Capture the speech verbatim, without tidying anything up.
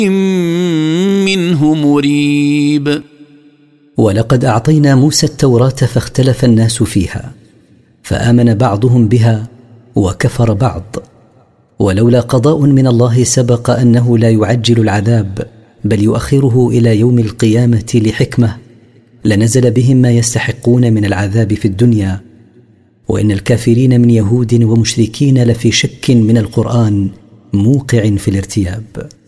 منه مريب. ولقد أعطينا موسى التوراة فاختلف الناس فيها، فآمن بعضهم بها وكفر بعض، ولولا قضاء من الله سبق أنه لا يعجل العذاب بل يؤخره إلى يوم القيامة لحكمة، لنزل بهم ما يستحقون من العذاب في الدنيا. وإن الكافرين من يهود ومشركين لفي شك من القرآن موقع في الارتياب.